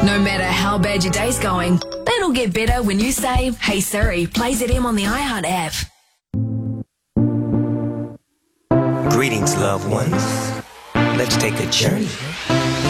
No matter how bad your day's going, it'll get better when you say, "Hey Siri, play ZM on the iHeart app." Greetings, loved ones. Let's take a journey